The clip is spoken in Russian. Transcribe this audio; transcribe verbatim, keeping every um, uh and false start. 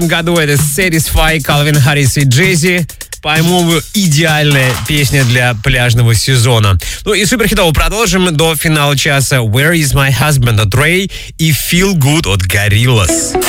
году это Satisfy, Калвин Харрис и Джей-Зи. По-моему, идеальная песня для пляжного сезона. Ну и суперхитово продолжим до финала часа. Where is my husband от Ray и Feel Good от Gorillaz.